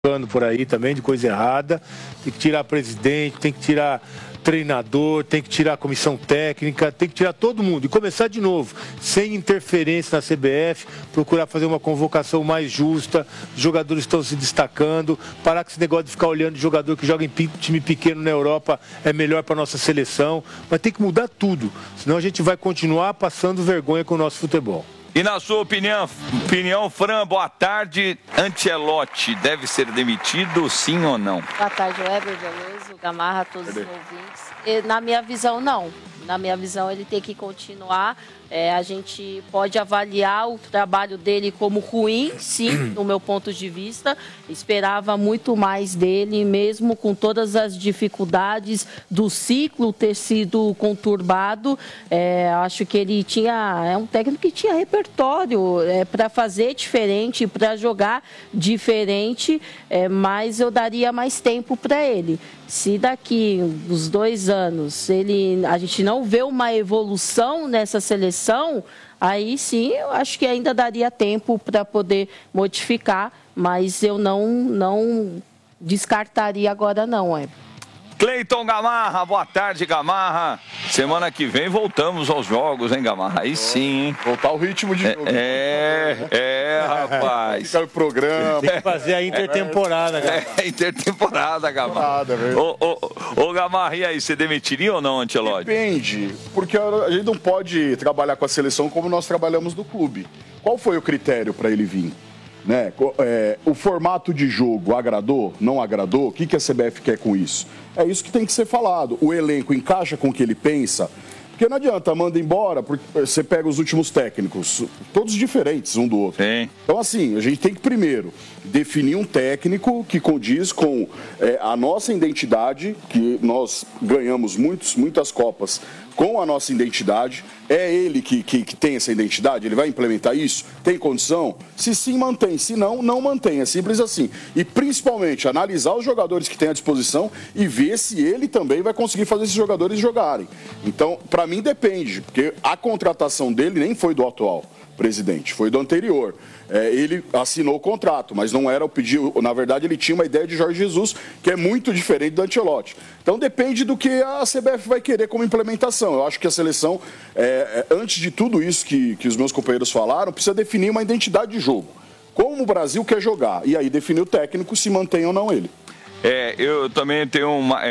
por aí também de coisa errada. Tem que tirar presidente, tem que tirar treinador, tem que tirar a comissão técnica, tem que tirar todo mundo e começar de novo, sem interferência na CBF, procurar fazer uma convocação mais justa, os jogadores estão se destacando, parar com esse negócio de ficar olhando jogador que joga em time pequeno na Europa é melhor para a nossa seleção, mas tem que mudar tudo, senão a gente vai continuar passando vergonha com o nosso futebol. E na sua opinião, Fran, boa tarde, Ancelotti deve ser demitido, sim ou não? Boa tarde, Weber, Veloso, Gamarra, todos os ouvintes. E, na minha visão, não. Na minha visão, ele tem que continuar. A gente pode avaliar o trabalho dele como ruim, sim, no meu ponto de vista. Esperava muito mais dele, mesmo com todas as dificuldades do ciclo ter sido conturbado. Acho que ele é um técnico que tinha repertório para fazer diferente, para jogar diferente, mas eu daria mais tempo para ele. Se daqui uns 2 anos a gente não vê uma evolução nessa seleção, aí sim eu acho que ainda daria tempo para poder modificar, mas eu não descartaria agora não, Cleiton Gamarra, boa tarde, Gamarra. Semana que vem voltamos aos jogos, hein, Gamarra? Aí sim, hein? Voltar ao ritmo de jogo. Rapaz. Fica o programa. Tem que fazer a intertemporada, cara. Intertemporada, Gamarra. Ô, Gamarra, e aí, você demitiria ou não, Ancelotti? Depende, porque a gente não pode trabalhar com a seleção como nós trabalhamos no clube. Qual foi o critério para ele vir? Né? O formato de jogo agradou? Não agradou? O que a CBF quer com isso? É isso que tem que ser falado. O elenco encaixa com o que ele pensa? Porque não adianta, manda embora, porque você pega os últimos técnicos, todos diferentes um do outro. Sim. Então, assim, a gente tem que primeiro definir um técnico que condiz com a nossa identidade, que nós ganhamos muitas Copas com a nossa identidade. É ele que tem essa identidade? Ele vai implementar isso? Tem condição? Se sim, mantém. Se não, não mantém. É simples assim. E, principalmente, analisar os jogadores que tem à disposição e ver se ele também vai conseguir fazer esses jogadores jogarem. Então, para mim, depende, porque a contratação dele nem foi do atual presidente, foi do anterior. Ele assinou o contrato, mas não era o pedido. Na verdade, ele tinha uma ideia de Jorge Jesus, que é muito diferente do Ancelotti. Então, depende do que a CBF vai querer como implementação. Eu acho que a seleção, antes de tudo isso que os meus companheiros falaram, precisa definir uma identidade de jogo. Como o Brasil quer jogar. E aí definir o técnico, se mantém ou não ele. Eu também tenho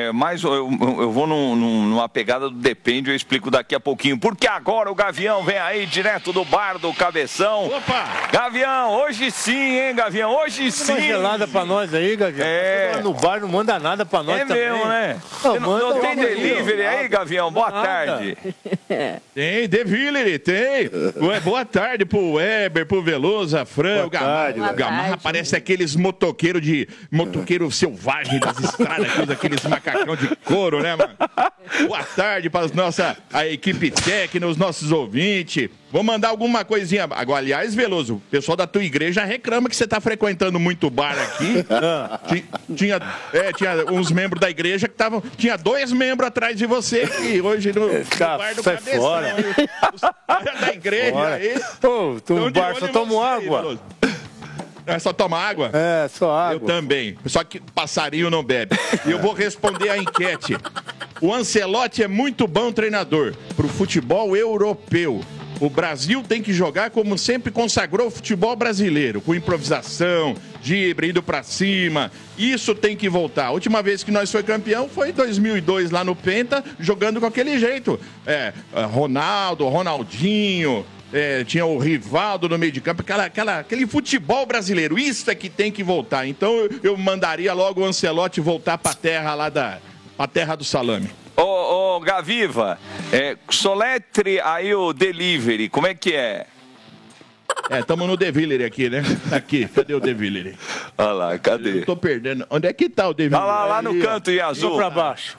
eu vou numa pegada do depende, eu explico daqui a pouquinho. Porque agora o Gavião vem aí direto do bar do Cabeção. Opa! Gavião, hoje sim, hein, Gavião? Hoje sim. Uma gelada pra nós aí, Gavião. No bar não manda nada pra nós também. É mesmo, né? Não tem delivery aí, Gavião? Boa tarde. Tem, delivery, tem. Boa tarde pro Weber, pro Veloso, a Fran, o Gamarra parece aqueles motoqueiro selvagem das estradas, aqueles macacão de couro, né, mano? Boa tarde para a equipe técnica, os nossos ouvintes. Vou mandar alguma coisinha. Agora, aliás, Veloso, o pessoal da tua igreja reclama que você tá frequentando muito bar aqui. Tinha uns membros da igreja que estavam. Tinha 2 membros atrás de você e hoje no bar do Cabeção. Fora. Os caras da igreja fora. aí. No bar só tomo água. Só toma água? Só água. Eu também. Só que passarinho não bebe. E eu vou responder a enquete. O Ancelotti é muito bom treinador para o futebol europeu. O Brasil tem que jogar como sempre consagrou o futebol brasileiro, com improvisação, drible, indo para cima. Isso tem que voltar. A última vez que nós foi campeão foi em 2002, lá no Penta, jogando com aquele jeito. Ronaldo, Ronaldinho... tinha o Rivaldo no meio de campo, aquele futebol brasileiro, isso é que tem que voltar. Então eu mandaria logo o Ancelotti voltar pra terra lá pra terra do salame. Ô, Gaviva, soletre aí o delivery, como é que é? Estamos no delivery aqui, né? Aqui, cadê o delivery? Olha lá, cadê? Eu tô perdendo. Onde é que tá o delivery? Lá no canto em azul. Pra baixo.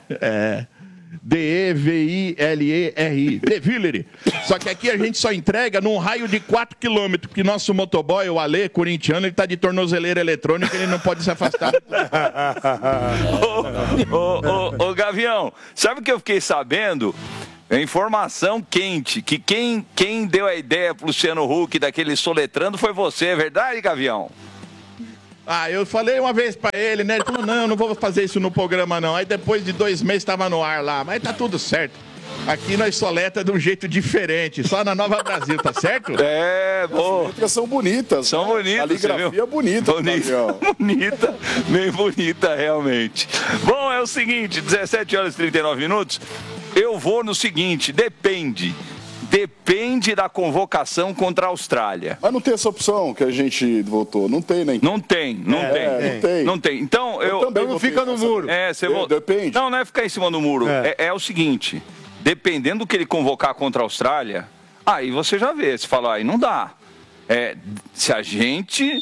D-E-V-I-L-E-R-I. Delivery. Só que aqui a gente só entrega num raio de 4 km, porque nosso motoboy, o Alê, corintiano, ele tá de tornozeleira eletrônica, ele não pode se afastar. Ô, Gavião, sabe o que eu fiquei sabendo? Informação quente, que quem deu a ideia pro Luciano Huck daquele soletrando foi você, é verdade, Gavião? Eu falei uma vez pra ele, né? Ele falou, não vou fazer isso no programa, não. Aí depois de 2 meses tava no ar lá, mas tá tudo certo. Aqui nós soleta de um jeito diferente, só na Nova Brasil, tá certo? Bom. As letras são bonitas. São bonitas. A caligrafia é bonita. Bonita, bem bonita, realmente. Bom, é o seguinte, 17 horas e 39 minutos. Eu vou no seguinte, depende da convocação contra a Austrália. Mas não tem essa opção que a gente votou, não tem, né? Não tem. Não tem. Então, eu também não fica no muro. Depende. Não é ficar em cima do muro. É o seguinte, dependendo do que ele convocar contra a Austrália, aí você já vê, se falar, aí não dá. Se a gente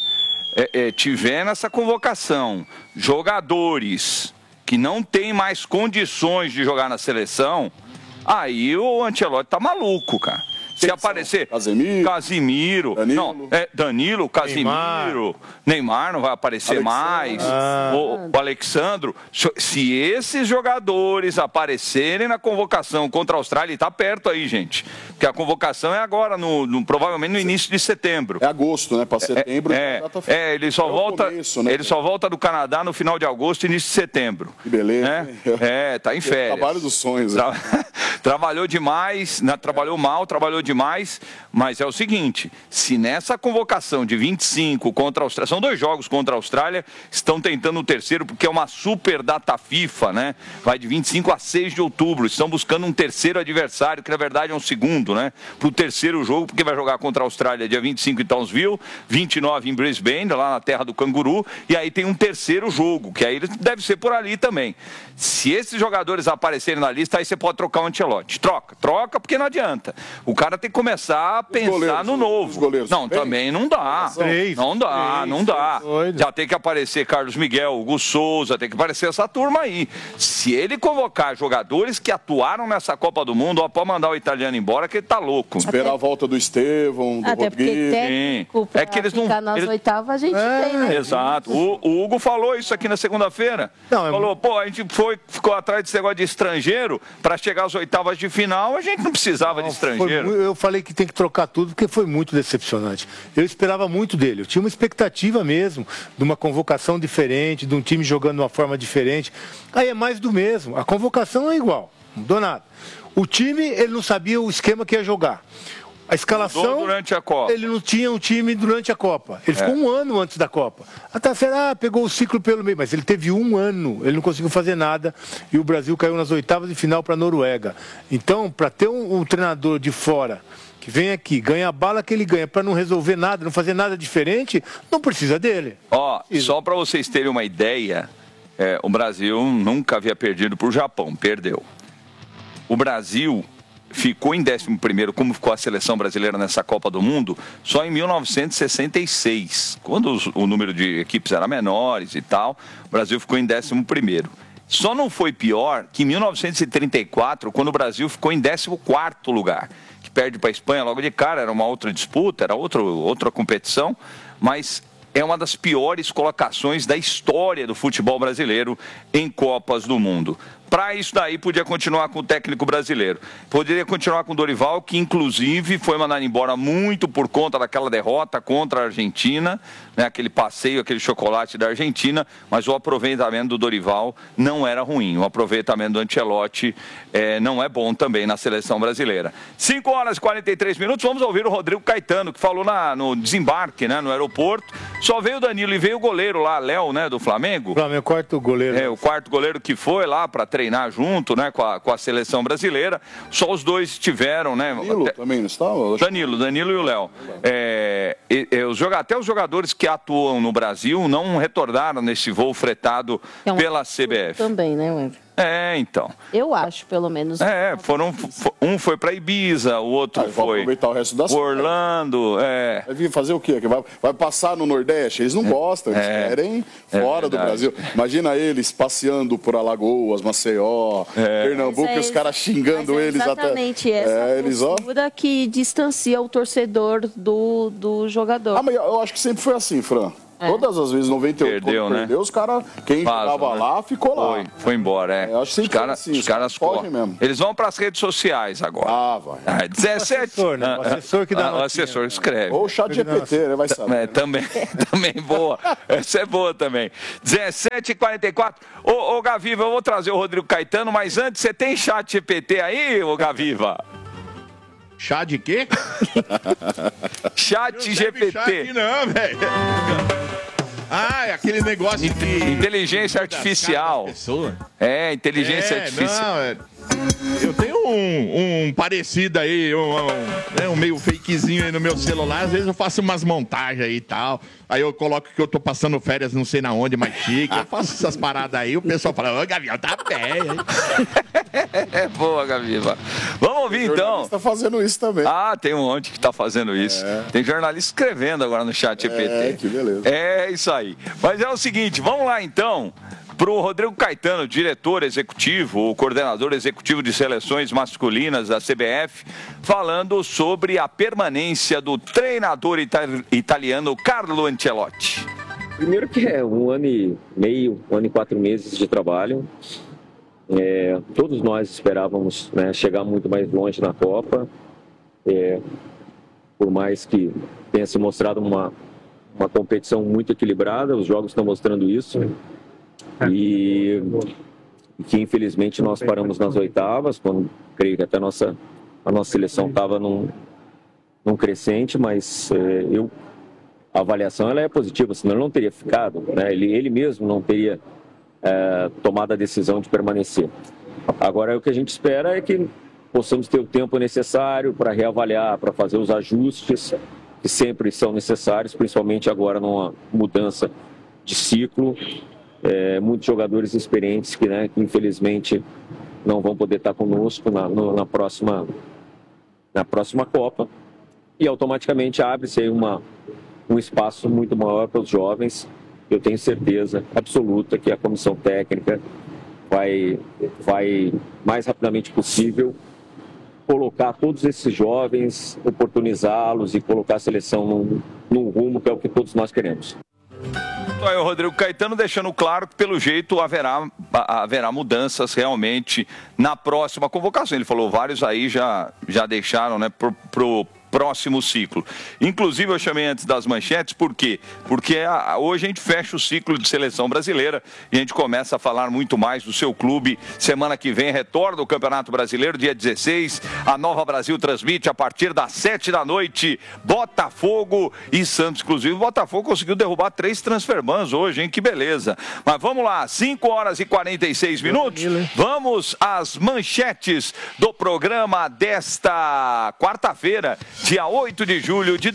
tiver nessa convocação jogadores que não têm mais condições de jogar na seleção, aí o Ancelotti tá maluco, cara. Se aparecer Casimiro, Danilo, Casimiro, Neymar não vai aparecer mais, o Alexandro. Se esses jogadores aparecerem na convocação contra a Austrália, ele tá perto aí, gente. Porque a convocação é agora, provavelmente no início de setembro. É agosto, né? Para setembro. Ele só volta. Começo, né? Ele só volta do Canadá no final de agosto e início de setembro. Que beleza. Tá em férias. Trabalho dos sonhos. Trabalhou demais, trabalhou mal, trabalhou demais, mas é o seguinte, se nessa convocação de 25 contra a Austrália, são 2 jogos contra a Austrália, estão tentando o terceiro porque é uma super data FIFA, né? Vai de 25 a 6 de outubro, estão buscando um terceiro adversário, que na verdade é um segundo, né? Para o terceiro jogo, porque vai jogar contra a Austrália dia 25 em Townsville, 29 em Brisbane, lá na terra do canguru, e aí tem um terceiro jogo, que aí deve ser por ali também. Se esses jogadores aparecerem na lista, aí você pode trocar o Ancelotti. Troca, porque não adianta. O cara tem que começar a pensar no novo. Não, também não dá. Não dá. Já tem que aparecer Carlos Miguel, Hugo Souza, tem que aparecer essa turma aí. Se ele convocar jogadores que atuaram nessa Copa do Mundo, pode mandar o italiano embora, que ele tá louco. Esperar a volta do Estevão, do Rodrigues. É que eles não... nas oitavas a gente tem, né? Exato. O Hugo falou isso aqui na segunda-feira. Falou, a gente ficou atrás desse negócio de estrangeiro para chegar às oitavas de final, a gente não precisava de estrangeiro. Eu falei que tem que trocar tudo porque foi muito decepcionante. Eu esperava muito dele. Eu tinha uma expectativa mesmo de uma convocação diferente, de um time jogando de uma forma diferente. Aí é mais do mesmo. A convocação é igual. Não mudou nada. O time, ele não sabia o esquema que ia jogar. A escalação, durante a Copa. Ele não tinha um time durante a Copa. Ele ficou 1 ano antes da Copa. Até pegou o ciclo pelo meio, mas ele teve 1 ano, ele não conseguiu fazer nada e o Brasil caiu nas oitavas de final para a Noruega. Então, para ter um treinador de fora que vem aqui, ganha a bala que ele ganha, para não resolver nada, não fazer nada diferente, não precisa dele. Só para vocês terem uma ideia, o Brasil nunca havia perdido para o Japão, perdeu. O Brasil ficou em 11º, como ficou a seleção brasileira nessa Copa do Mundo, só em 1966, quando o número de equipes era menores e tal, o Brasil ficou em 11º. Só não foi pior que em 1934, quando o Brasil ficou em 14º lugar, que perde para a Espanha logo de cara, era uma outra disputa, era outra competição, mas é uma das piores colocações da história do futebol brasileiro em Copas do Mundo. Para isso daí, podia continuar com o técnico brasileiro. Poderia continuar com o Dorival, que inclusive foi mandado embora muito por conta daquela derrota contra a Argentina, né, aquele passeio, aquele chocolate da Argentina, mas o aproveitamento do Dorival não era ruim. O aproveitamento do Ancelotti não é bom também na seleção brasileira. 5 horas e 43 minutos, vamos ouvir o Rodrigo Caetano, que falou no desembarque, né, no aeroporto. Só veio o Danilo e veio o goleiro lá, Léo, né, do Flamengo. Flamengo, quarto goleiro. O quarto goleiro que foi lá para treinar junto, né, com a seleção brasileira. Só os dois estiveram, né? Danilo também não estava? Danilo e o Léo. Até os jogadores que atuam no Brasil não retornaram nesse voo fretado pela CBF. Também, né, Wendel? Então. Eu acho, pelo menos. Um foi para Ibiza, o outro foi aproveitar o resto das Orlando. Vai vir fazer o quê? Vai passar no Nordeste? Eles não gostam, eles querem fora do Brasil. Imagina eles passeando por Alagoas, Maceió, Pernambuco, e os caras xingando eles até. Exatamente, essa postura que distancia o torcedor do jogador. Mas eu acho que sempre foi assim, Fran. Todas as vezes, 98, perdeu, né? Os caras, quem jogava lá, ficou lá. Foi embora, Eu acho que os caras correm mesmo. Eles vão para as redes sociais agora. Vai. 17. O assessor, né? O assessor que dá o assessor escreve. Ou o chat GPT, né? Vai saber. Também boa. Essa é boa também. 17h44. Ô, Gaviva, eu vou trazer o Rodrigo Caetano, mas antes, você tem chat GPT aí, ô Gaviva? Chá de quê? Chat GPT. Chat não, velho. É aquele negócio de... Inteligência artificial. Inteligência artificial. Eu tenho um parecido aí, um meio fakezinho aí no meu celular. Às vezes eu faço umas montagens aí e tal. Aí eu coloco que eu tô passando férias não sei na onde, mais chique. Eu faço essas paradas aí, o pessoal fala, ô, Gavião, tá bem, hein? É boa, Gaviva. Vamos ouvir, então. Tá fazendo isso também. Tem um monte que tá fazendo isso. Tem jornalista escrevendo agora no chat GPT. Que beleza. É isso aí. Mas é o seguinte, vamos lá, então, para o Rodrigo Caetano, diretor executivo, o coordenador executivo de seleções masculinas da CBF, falando sobre a permanência do treinador italiano Carlo Ancelotti. Primeiro que é 1 ano e meio, 1 ano e 4 meses de trabalho. Todos nós esperávamos, né, chegar muito mais longe na Copa, por mais que tenha se mostrado uma competição muito equilibrada, os jogos estão mostrando isso. E que infelizmente nós paramos nas oitavas, quando creio que até a nossa seleção estava num crescente, mas a avaliação ela é positiva, senão ele não teria ficado, né? Ele mesmo não teria tomado a decisão de permanecer. Agora o que a gente espera é que possamos ter o tempo necessário para reavaliar, para fazer os ajustes que sempre são necessários, principalmente agora numa mudança de ciclo. Muitos jogadores experientes que infelizmente não vão poder estar conosco na próxima Copa, e automaticamente abre-se aí um espaço muito maior para os jovens. Eu tenho certeza absoluta que a comissão técnica vai mais rapidamente possível colocar todos esses jovens, oportunizá-los e colocar a seleção num rumo que é o que todos nós queremos. Aí o Rodrigo Caetano deixando claro que, pelo jeito, haverá mudanças realmente na próxima convocação. Ele falou, vários aí já deixaram, né, pro próximo ciclo. Inclusive, eu chamei antes das manchetes, por quê? Porque hoje a gente fecha o ciclo de seleção brasileira e a gente começa a falar muito mais do seu clube. Semana que vem retorna o Campeonato Brasileiro, dia 16. A Nova Brasil transmite a partir das 7 da noite, Botafogo e Santos. Inclusive, o Botafogo conseguiu derrubar 3 transfermans hoje, hein? Que beleza. Mas vamos lá, 5 horas e 46 minutos. Vamos às manchetes do programa desta quarta-feira, dia 8 de julho de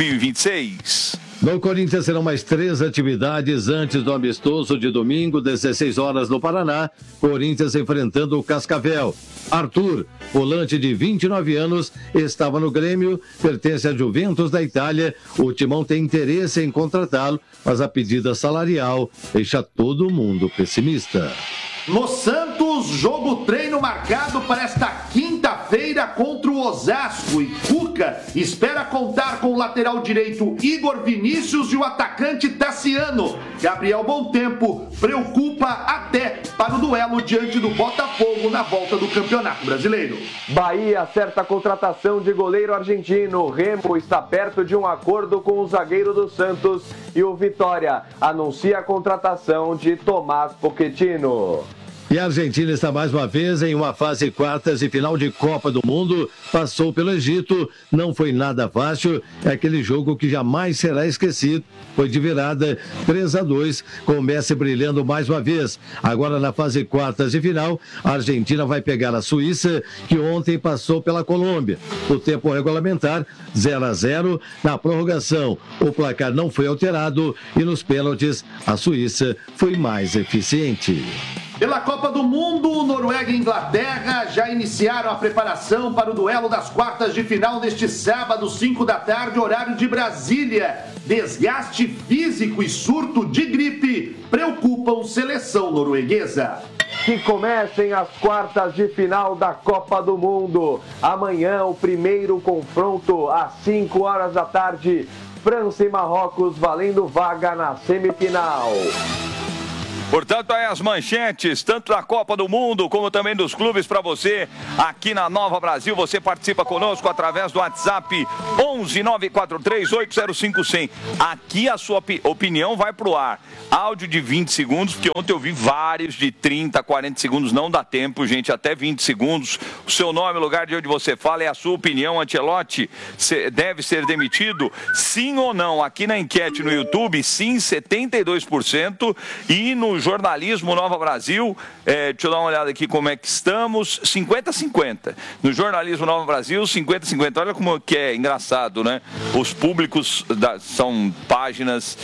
2026. No Corinthians serão mais 3 atividades antes do amistoso de domingo, 16 horas no Paraná. Corinthians enfrentando o Cascavel. Arthur, volante de 29 anos, estava no Grêmio, pertence à Juventus da Itália. O Timão tem interesse em contratá-lo, mas a pedida salarial deixa todo mundo pessimista. No Santos, jogo treino marcado para esta quinta-feira contra o Osasco, e Cuca espera contar com o lateral direito Igor Vinícius e o atacante Tassiano. Gabriel Bontempo preocupa até para o duelo diante do Botafogo na volta do Campeonato Brasileiro. Bahia acerta a contratação de goleiro argentino. Remo está perto de um acordo com o zagueiro do Santos, e o Vitória anuncia a contratação de Tomás Pochettino. E a Argentina está mais uma vez em uma fase quartas de final de Copa do Mundo. Passou pelo Egito, não foi nada fácil. É aquele jogo que jamais será esquecido. Foi de virada, 3-2, com o Messi brilhando mais uma vez. Agora na fase quartas de final, a Argentina vai pegar a Suíça, que ontem passou pela Colômbia. No tempo regulamentar, 0-0. Na prorrogação, o placar não foi alterado e nos pênaltis, a Suíça foi mais eficiente. Pela Copa do Mundo, Noruega e Inglaterra já iniciaram a preparação para o duelo das quartas de final neste sábado, 5 da tarde, horário de Brasília. Desgaste físico e surto de gripe preocupam seleção norueguesa. Que comecem as quartas de final da Copa do Mundo. Amanhã, o primeiro confronto às 5 horas da tarde. França e Marrocos valendo vaga na semifinal. Portanto, aí as manchetes, tanto da Copa do Mundo, como também dos clubes para você, aqui na Nova Brasil. Você participa conosco através do WhatsApp 11-943-805-100. Aqui a sua opinião vai pro ar. Áudio de 20 segundos, porque ontem eu vi vários de 30, 40 segundos. Não dá tempo, gente, até 20 segundos. O seu nome, o lugar de onde você fala, é a sua opinião. Ancelotti deve ser demitido? Sim ou não? Aqui na enquete no YouTube, sim, 72%. E no jornalismo Nova Brasil, deixa eu dar uma olhada aqui como é que estamos, 50-50. No jornalismo Nova Brasil, 50-50. Olha como que é engraçado, né? Os públicos são páginas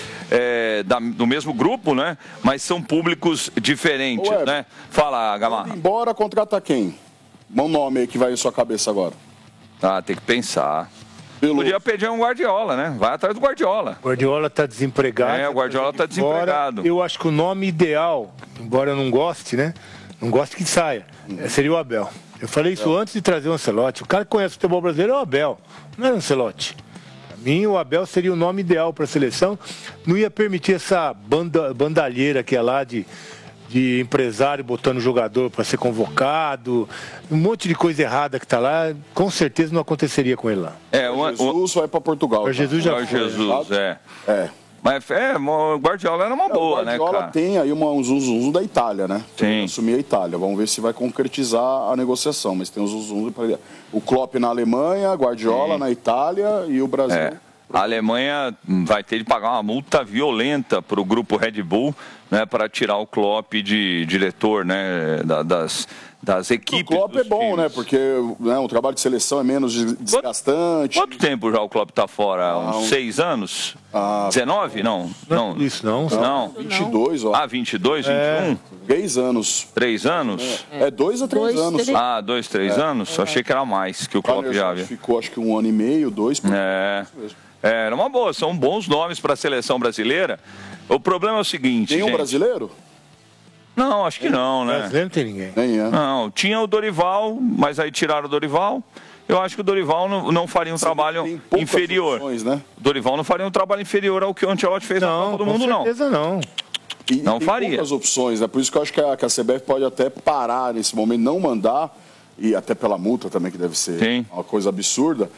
do mesmo grupo, né? Mas são públicos diferentes, né? Fala, Gamarra. Embora, contrata quem? Um nome aí que vai em sua cabeça agora. Ah, tem que pensar. Podia pedir um Guardiola, né? Vai atrás do Guardiola. O Guardiola está desempregado. O Guardiola está desempregado. Eu acho que o nome ideal, embora eu não goste, né? Não gosto que saia, seria o Abel. Eu falei isso antes de trazer o Ancelotti. O cara que conhece o futebol brasileiro é o Abel, não é o Ancelotti. Para mim, o Abel seria o nome ideal para a seleção. Não ia permitir essa bandalheira que é lá de empresário botando jogador para ser convocado, um monte de coisa errada que está lá, com certeza não aconteceria com ele lá. O Jesus vai para Portugal. O Jesus já foi. Jesus, Mas o Guardiola era uma boa, né, cara? O Guardiola tem aí um zum da Itália, né? Sim. Assumir a Itália. Vamos ver se vai concretizar a negociação, mas tem o Klopp na Alemanha, Guardiola na Itália e o Brasil... A Alemanha vai ter de pagar uma multa violenta para o grupo Red Bull, né, para tirar o Klopp de diretor, né, das equipes. O Klopp é bom, né, porque o trabalho de seleção é menos desgastante. Quanto tempo já o Klopp está fora? Uns 6 anos? 19? Não. Isso não. 22, ó. 22, 21? 3 anos. 3 anos? 2 a 3 anos. 2, 3 anos? Eu achei que era mais que o Klopp já havia. Ficou acho que 1 ano e meio, 2. Era uma boa, são bons nomes para a seleção brasileira. O problema é o seguinte, Tem um brasileiro? Não, acho que não, né? Brasileiro não tem ninguém. Não, tinha o Dorival, mas aí tiraram o Dorival. Eu acho que o Dorival não faria um trabalho inferior. Opções, né? O Dorival não faria um trabalho inferior ao que o Ancelotti fez na Copa do Mundo, não. Com certeza não. Não faria. Tem poucas opções, né? Por isso que eu acho que a CBF pode até parar nesse momento, não mandar, e até pela multa também, que deve ser uma coisa absurda.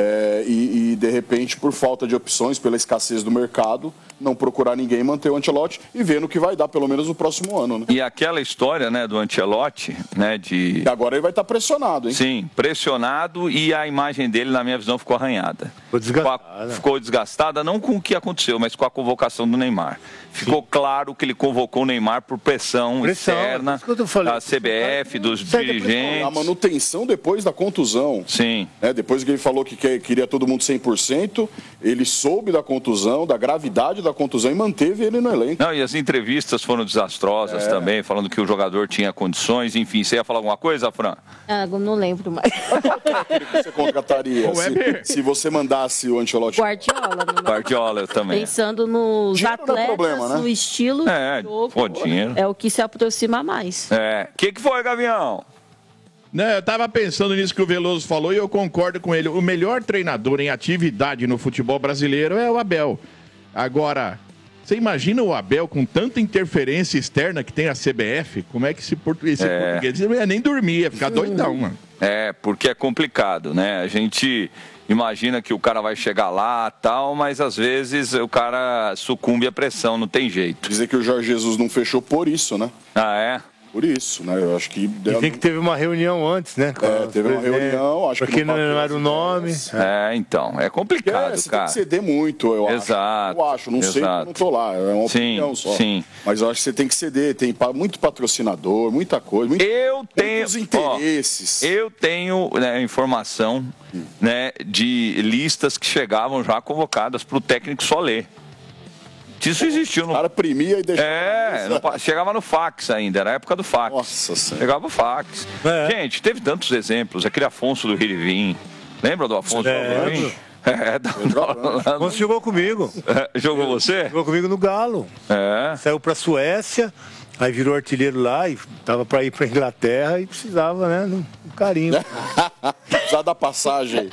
E de repente, por falta de opções, pela escassez do mercado, não procurar ninguém, manter o Ancelotti e ver no que vai dar, pelo menos no próximo ano, né? E aquela história, né, do Ancelotti, né, E agora ele vai estar pressionado, hein? Sim, pressionado, e a imagem dele, na minha visão, ficou arranhada. Ficou desgastada, não com o que aconteceu, mas com a convocação do Neymar. Ficou claro que ele convocou o Neymar por pressão externa da CBF, dos dirigentes. A manutenção depois da contusão. Sim. Depois que ele falou que queria todo mundo 100%, ele soube da contusão, da gravidade da contusão e manteve ele no elenco. Não, e as entrevistas foram desastrosas também, falando que o jogador tinha condições, enfim. Você ia falar alguma coisa, Fran? Não lembro mais. Que você contrataria se você mandasse o Ancelotti? Guardiola, eu também. Pensando nos atletas, problema, né? no estilo do jogo, dinheiro. é o que se aproxima mais. O que foi, Gavião? Não, eu estava pensando nisso que o Veloso falou e eu concordo com ele. O melhor treinador em atividade no futebol brasileiro é o Abel. Agora, você imagina o Abel com tanta interferência externa que tem a CBF? Como é que esse português não ia nem dormir, ia ficar doidão, mano. Porque é complicado, né? A gente imagina que o cara vai chegar lá e tal, mas às vezes o cara sucumbe à pressão, não tem jeito. Dizer que o Jorge Jesus não fechou por isso, né? Por isso, né? Eu acho que... Dizem que teve uma reunião antes, né? Teve uma reunião, acho que não era o nome. Então, é complicado, você cara. Tem que ceder muito, eu acho. Exato. Eu acho, não sei, eu não tô lá, é uma opinião só. Sim. Mas eu acho que você tem que ceder, tem muito patrocinador, muita coisa, muitos interesses. Eu tenho informação, né, de listas que chegavam já convocadas para o técnico só ler. Isso existiu. O cara primia e deixava. Chegava no fax ainda, era a época do fax. Nossa Senhora. Chegava o fax. Gente, teve tantos exemplos. Aquele Afonso do Hirivim. Lembra do Afonso do Hirivim? Afonso jogou comigo. Jogou você? Jogou comigo no Galo. Saiu pra Suécia. Aí virou artilheiro lá e tava para ir para Inglaterra e precisava, né, um carinho. Já da passagem.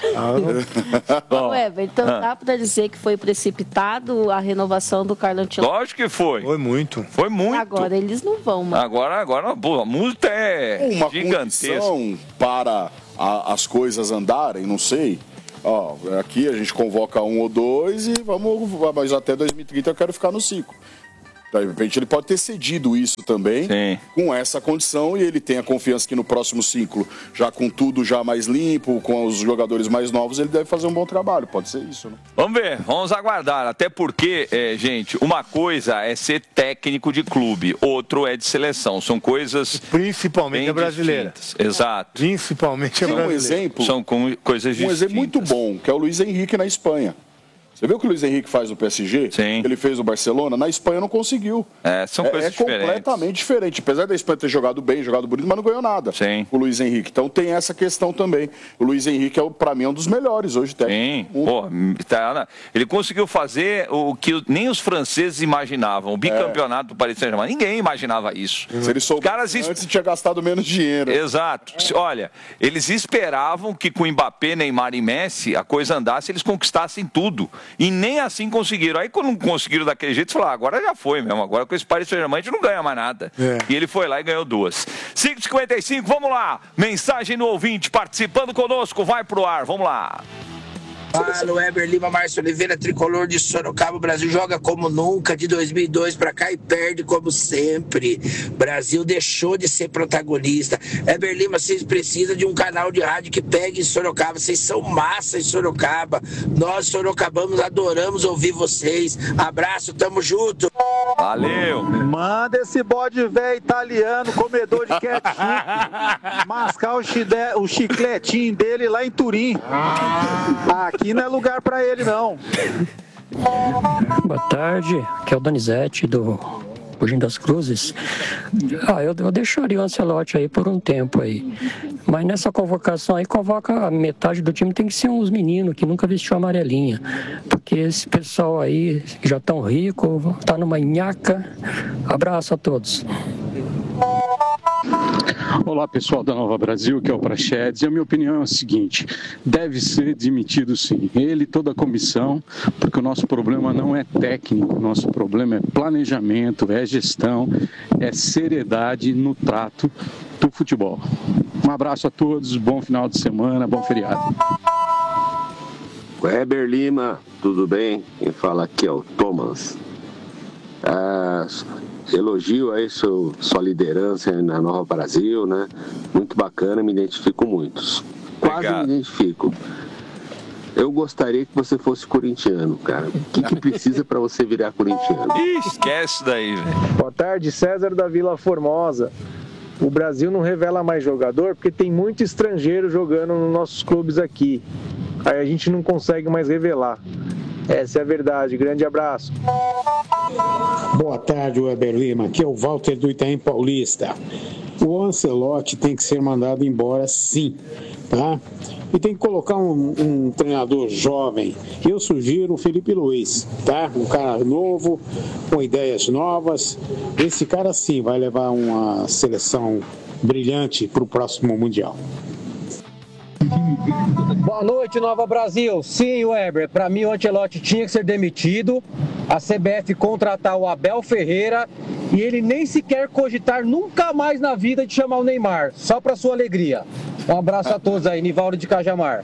Então dá para dizer que foi precipitado a renovação do Carlo Ancelotti? Lógico que foi. Foi muito. Foi muito. Agora eles não vão, mano. Agora pô, a multa é uma gigantesca. Condição para as coisas andarem, não sei. Ó, aqui a gente convoca 1 ou 2 e mas até 2030 eu quero ficar no ciclo. De repente ele pode ter cedido isso também, com essa condição, e ele tem a confiança que no próximo ciclo, já com tudo já mais limpo, com os jogadores mais novos, ele deve fazer um bom trabalho. Pode ser isso, né? Vamos ver, vamos aguardar. Até porque, gente, uma coisa é ser técnico de clube, outro é de seleção. São coisas principalmente a brasileira. Distintas. Exato. Principalmente a brasileira. Um exemplo, são coisas distintas. Um exemplo muito bom, que é o Luiz Henrique na Espanha. Você viu o que o Luiz Henrique faz no PSG? Sim. Ele fez no Barcelona? Na Espanha não conseguiu. São coisas diferentes. Completamente diferente. Apesar da Espanha ter jogado bem, jogado bonito, mas não ganhou nada. Sim. O Luiz Henrique. Então tem essa questão também. O Luiz Henrique, pra mim, é um dos melhores hoje. Sim. Pô, ele conseguiu fazer o que nem os franceses imaginavam. O bicampeonato do Paris Saint-Germain. Ninguém imaginava isso. Se ele soubesse antes, tinha gastado menos dinheiro. Exato. Olha, eles esperavam que com Mbappé, Neymar e Messi a coisa andasse, eles conquistassem tudo. E nem assim conseguiram. Aí quando não conseguiram daquele jeito, falaram, agora já foi mesmo. Agora com esse Paris Saint-Germain a gente não ganha mais nada. E ele foi lá e ganhou 2. 5h55, vamos lá. Mensagem no ouvinte participando conosco. Vai pro ar, vamos lá. Fala, Weber Lima, Márcio Oliveira, tricolor de Sorocaba. O Brasil joga como nunca de 2002 pra cá e perde como sempre. Brasil deixou de ser protagonista. Weber Lima, vocês precisam de um canal de rádio que pegue em Sorocaba. Vocês são massa em Sorocaba. Nós, sorocabanos, adoramos ouvir vocês. Abraço, tamo junto. Valeu. Manda esse bode velho italiano, comedor de ketchup, mascar o chicletinho dele lá em Turim. Aqui não é lugar pra ele, não. Boa tarde, aqui é o Donizete do Bugim das Cruzes. Eu deixaria o Ancelotti aí por um tempo aí. Mas nessa convocação aí, convoca a metade do time, tem que ser uns meninos que nunca vestiu amarelinha. Porque esse pessoal aí, que já tão rico, tá numa nhaca. Abraço a todos. Olá pessoal da Nova Brasil, que é o Praxedes, e a minha opinião é a seguinte: deve ser demitido sim, ele e toda a comissão, porque o nosso problema não é técnico, o nosso problema é planejamento, é gestão, é seriedade no trato do futebol. Um abraço a todos, bom final de semana, bom feriado. Weber Lima, tudo bem? Quem fala aqui é o Thomas. Elogio aí sua liderança na Nova Brasil, né? Muito bacana, me identifico muito. Quase me identifico. Eu gostaria que você fosse corintiano, cara. O que precisa para você virar corintiano? Esquece daí, velho. Boa tarde, César da Vila Formosa. O Brasil não revela mais jogador porque tem muito estrangeiro jogando nos nossos clubes aqui. Aí a gente não consegue mais revelar. Essa é a verdade. Grande abraço. Boa tarde, Weber Lima. Aqui é o Walter do Itaim Paulista. O Ancelotti tem que ser mandado embora, sim, tá? E tem que colocar um treinador jovem. Eu sugiro o Felipe Luiz, tá? Um cara novo, com ideias novas. Esse cara, sim, vai levar uma seleção brilhante para o próximo Mundial. Boa noite, Nova Brasil. Sim, Weber, para mim o Ancelotti tinha que ser demitido, a CBF contratar o Abel Ferreira e ele nem sequer cogitar nunca mais na vida de chamar o Neymar, só para sua alegria. Um abraço a todos aí, Nivaldo de Cajamar.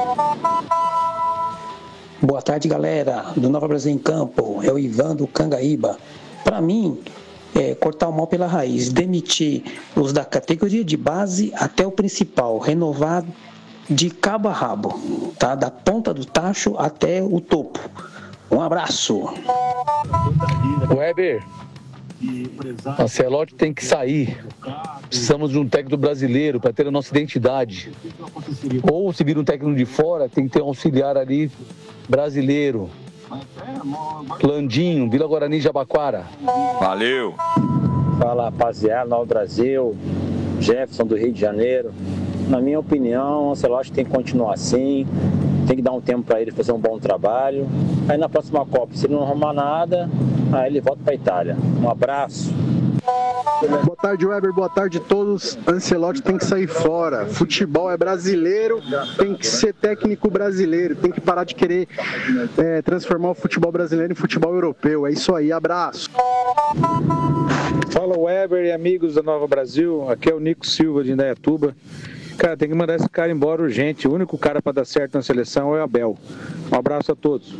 Boa tarde, galera do Nova Brasil em Campo, é o Ivan do Cangaíba. Para mim, cortar o mal pela raiz, demitir os da categoria de base até o principal, renovar de cabo a rabo, tá? Da ponta do tacho até o topo. Um abraço. Weber, Ancelotti tem que sair. Precisamos de um técnico brasileiro para ter a nossa identidade. Ou se vir um técnico de fora, tem que ter um auxiliar ali brasileiro. Landinho, Vila Guarani, Jabaquara. Valeu. Fala, rapaziada, Nova Brasil, Jefferson do Rio de Janeiro. Na minha opinião, o Ancelotti tem que continuar assim, tem que dar um tempo para ele fazer um bom trabalho. Aí na próxima Copa, se ele não arrumar nada, aí ele volta para a Itália. Um abraço. Boa tarde, Weber. Boa tarde a todos. Ancelotti tem que sair fora. Futebol é brasileiro, tem que ser técnico brasileiro. Tem que parar de querer transformar o futebol brasileiro em futebol europeu. É isso aí, abraço. Fala, Weber e amigos da Nova Brasil. Aqui é o Nico Silva de Indaiatuba. Cara, tem que mandar esse cara embora urgente. O único cara para dar certo na seleção é o Abel. Um abraço a todos.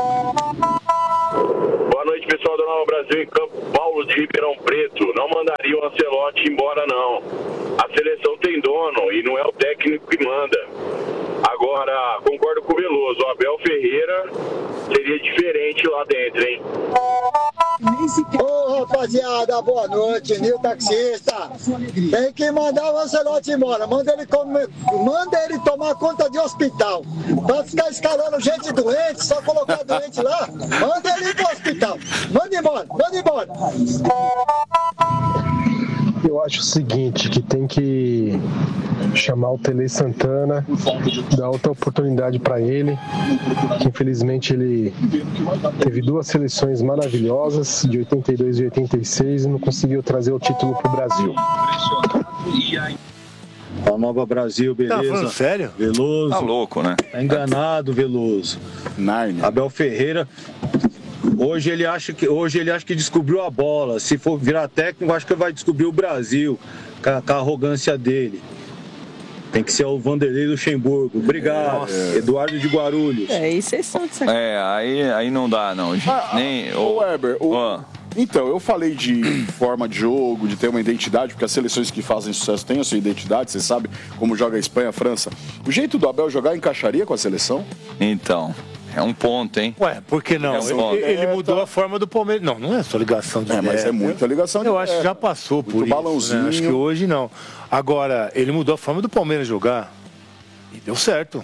Boa noite, pessoal da Nova Brasil em Campo. Paulo de Ribeirão Preto. Não mandaria o Ancelotti embora, não. A seleção tem dono e não é o técnico que manda. Agora, concordo com o Veloso. O Abel Ferreira seria diferente lá dentro, hein? Ô, rapaziada, boa noite, Nil Taxista. Tem que mandar o Ancelotti embora. Manda ele tomar conta de hospital. Pra ficar escalando gente doente, só colocar doente lá. Manda ele ir pro hospital. Manda embora, manda embora. Eu acho o seguinte, que tem que chamar o Tele Santana, dar outra oportunidade para ele, que infelizmente ele teve 2 seleções maravilhosas, de 82 e 86, e não conseguiu trazer o título pro Brasil. A Nova Brasil, beleza? Tá falando sério? Veloso. Tá louco, né? Tá enganado, Veloso. Abel Ferreira. Hoje ele acha que descobriu a bola. Se for virar técnico, acho que vai descobrir o Brasil com a arrogância dele. Tem que ser o Vanderlei Luxemburgo. Obrigado. Eduardo de Guarulhos. Isso é só disso. Aí não dá, não. Nem o Weber, então, eu falei de forma de jogo, de ter uma identidade, porque as seleções que fazem sucesso têm a sua identidade, você sabe como joga a Espanha, a França. O jeito do Abel jogar encaixaria com a seleção? Então, é um ponto, hein? Ué, por que não? Ele mudou a forma do Palmeiras. Não é só ligação direta. Mas é muita ligação direta. Eu acho que já passou por muito isso. balãozinho. Né? Acho que hoje não. Agora, ele mudou a forma do Palmeiras jogar e deu certo.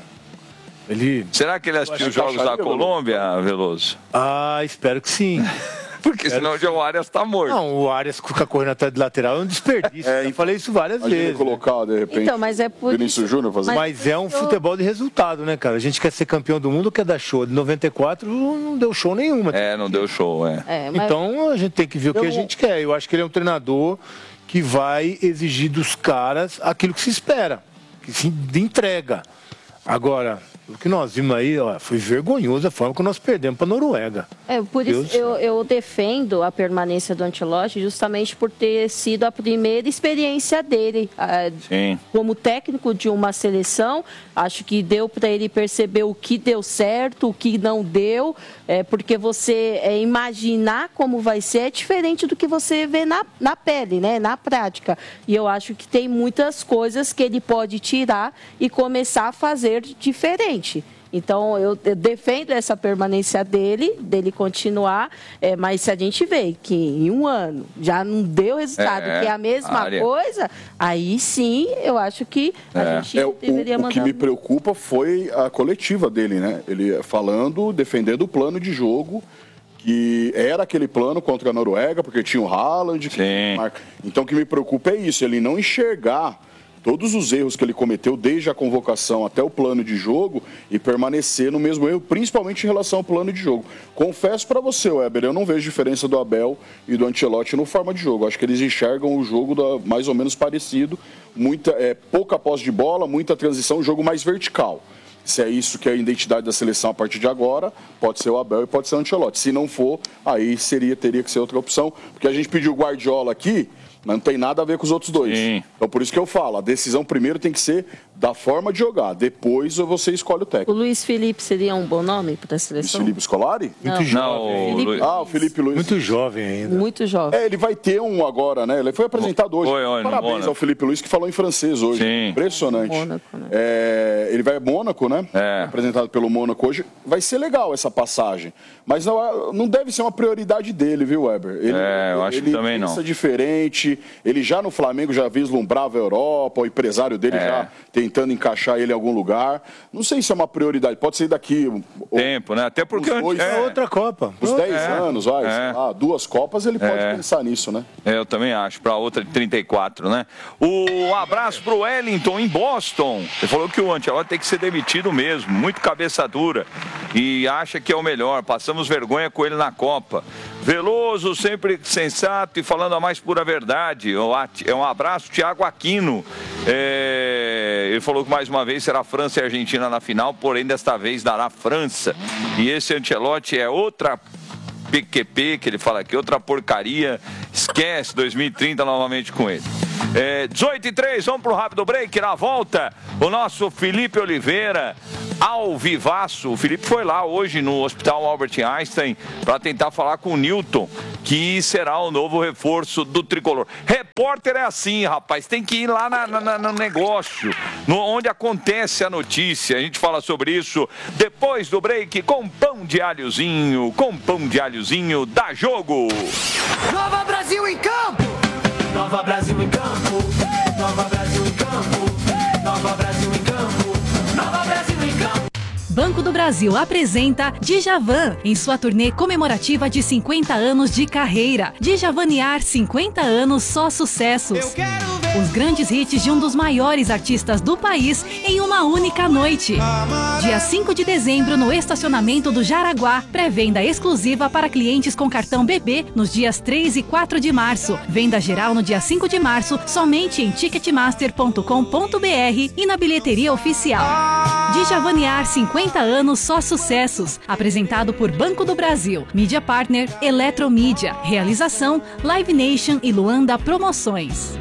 Será que ele assistiu os jogos da Colômbia, Veloso? Espero que sim. Porque senão já o Arias tá morto. Não, o Arias fica correndo atrás de lateral é um desperdício. Eu falei isso várias vezes. Colocar, de repente, então, mas é por Vinícius Júnior fazer. Mas é um futebol de resultado, né, cara? A gente quer ser campeão do mundo, quer dar show. De 94 não deu show nenhuma. Não deu show, mas... Então a gente tem que ver o que a gente quer. Eu acho que ele é um treinador que vai exigir dos caras aquilo que se espera, que se entrega. Agora, o que nós vimos aí, foi vergonhoso a forma que nós perdemos para a Noruega. Por isso eu defendo a permanência do Ancelotti justamente por ter sido a primeira experiência dele como técnico de uma seleção. Acho que deu para ele perceber o que deu certo, o que não deu, porque você imaginar como vai ser é diferente do que você vê na pele, né, na prática. E eu acho que tem muitas coisas que ele pode tirar e começar a fazer diferente. Então, eu defendo essa permanência dele continuar, mas se a gente vê que em um ano já não deu resultado, que é a mesma coisa, aí sim, eu acho que a gente deveria mandar... O que me preocupa foi a coletiva dele, né? Ele defendendo o plano de jogo, que era aquele plano contra a Noruega, porque tinha o Haaland. Então, o que me preocupa é isso, ele não enxergar todos os erros que ele cometeu desde a convocação até o plano de jogo e permanecer no mesmo erro, principalmente em relação ao plano de jogo. Confesso para você, Weber, eu não vejo diferença do Abel e do Ancelotti no forma de jogo. Acho que eles enxergam o jogo mais ou menos parecido, pouca posse de bola, muita transição, um jogo mais vertical. Se é isso que é a identidade da seleção a partir de agora, pode ser o Abel e pode ser o Ancelotti. Se não for, aí teria que ser outra opção, porque a gente pediu o Guardiola aqui, mas não tem nada a ver com os outros dois. Então, por isso que eu falo, a decisão primeiro tem que ser da forma de jogar, depois você escolhe o técnico. O Luiz Felipe seria um bom nome para a seleção? Luiz Felipe Scolari? Muito jovem. O Felipe Luiz. Muito jovem ainda. Muito jovem. Ele vai ter um agora, né? Ele foi apresentado hoje. Parabéns ao Felipe Luiz, que falou em francês hoje. Impressionante. Mônaco, né? Ele vai a Mônaco, né? Apresentado pelo Mônaco hoje. Vai ser legal essa passagem. Mas não deve ser uma prioridade dele, viu, Weber? Eu acho que também não. Ele pensa diferente. Ele já no Flamengo já vislumbrava a Europa, o empresário dele já tentando encaixar ele em algum lugar. Não sei se é uma prioridade. Pode ser daqui... Tempo, né? Até porque... outra Copa. Uns 10 anos, vai. 2 Copas ele pode pensar nisso, né? Eu também acho. Para outra de 34, né? Um abraço pro Wellington em Boston. Ele falou que o Ancelotti tem que ser demitido mesmo. Muito cabeça dura. E acha que é o melhor. Passamos vergonha com ele na Copa. Veloso, sempre sensato e falando a mais pura verdade. É um abraço, Thiago Aquino. Ele falou que mais uma vez será França e Argentina na final, porém desta vez dará França. E esse Ancelotti é outra PQP, que ele fala aqui, outra porcaria. Esquece 2030 novamente com ele. 18h03, vamos para o rápido break. Na volta, o nosso Felipe Oliveira, ao vivaço. O Felipe foi lá hoje no Hospital Albert Einstein para tentar falar com o Newton, que será o novo reforço do Tricolor. Repórter é assim, rapaz, tem que ir lá no negócio, onde acontece a notícia. A gente fala sobre isso depois do break com pão de alhozinho, dá jogo. Nova Brasil em campo! Nova Brasil em campo! Nova Brasil em campo! Nova Brasil em campo! Nova Brasil em campo! Banco do Brasil apresenta Djavan em sua turnê comemorativa de 50 anos de carreira. Djavanear 50 anos, só sucessos. Os grandes hits de um dos maiores artistas do país em uma única noite. Dia 5 de dezembro no estacionamento do Jaraguá. Pré-venda exclusiva para clientes com cartão BB nos dias 3 e 4 de março. Venda geral no dia 5 de março somente em ticketmaster.com.br e na bilheteria oficial. Djavanear 50 anos, só sucessos. Apresentado por Banco do Brasil. Mídia Partner Eletromídia. Realização Live Nation e Luanda Promoções.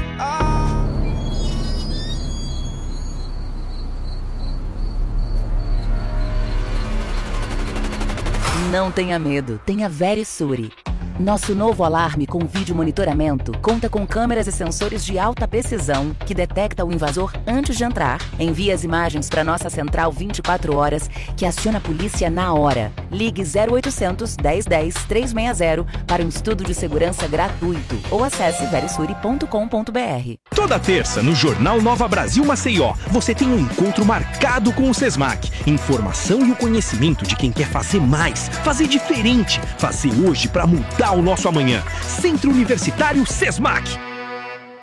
Não tenha medo, tenha Verisure. Nosso novo alarme com vídeo monitoramento conta com câmeras e sensores de alta precisão que detecta o invasor antes de entrar, envia as imagens para nossa central 24 horas que aciona a polícia na hora. Ligue 0800 1010 360 para um estudo de segurança gratuito ou acesse verisure.com.br. Toda terça, no Jornal Nova Brasil Maceió, você tem um encontro marcado com o Sesmac. Informação e o conhecimento de quem quer fazer mais, fazer diferente, fazer hoje para mudar o nosso amanhã. Centro Universitário Sesmac.